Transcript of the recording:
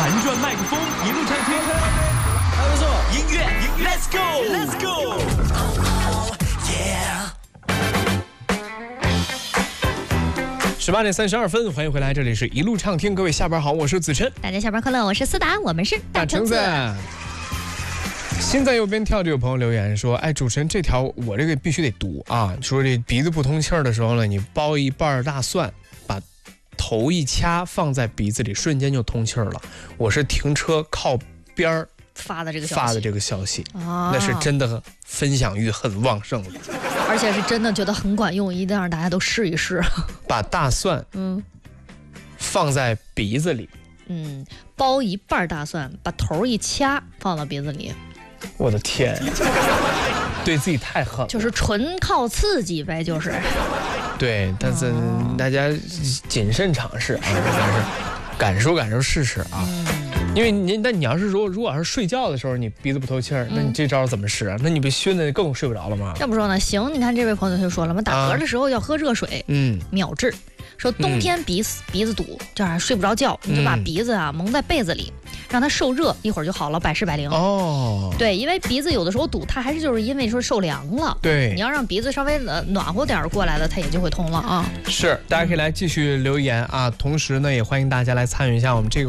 玩转麦克风，一路畅听。 还不错， 音乐，Let's go，Let's go。18:32，欢迎回来，这里是一路畅听，各位下班好，我是子琛。 大家下班快乐，我是思达，我们是大橙子。心在右边跳这有朋友留言说，哎，主持人这条我这个必须得读啊，说这鼻子不通气儿的时候呢，你剥一半大蒜，把头一掐放在鼻子里，瞬间就通气儿了。我是停车靠边儿发的这个消息， 那是真的分享欲很旺盛的， 而且是真的觉得很管用，一定让大家都试一试。 把大蒜放在鼻子里， 剥一半大蒜，把头一掐放到鼻子里。 我的天，对自己太狠了， 就是纯靠刺激呗，就是。 对，但是大家谨慎尝试啊，是感受试试啊。因为你要是如果要是睡觉的时候你鼻子不透气儿，那你这招怎么使啊？那你被熏的更睡不着了吗？ 要不说呢，行，你看这位朋友就说了嘛，打嗝的时候要喝热水，秒治。说冬天鼻子堵，这样睡不着觉，你就把鼻子蒙在被子里，让它受热，一会儿就好了，百试百灵。哦，对，因为鼻子有的时候堵，它还是就是因为说受凉了。对，你要让鼻子稍微暖和点过来了，它也就会通了啊。 是，大家可以来继续留言啊，同时呢，也欢迎大家来参与一下我们这个。